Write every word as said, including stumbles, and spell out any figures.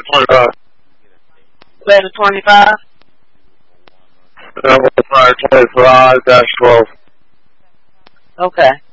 twenty-five. Eleven twenty-five. Number fire twenty-five dash twelve. Okay.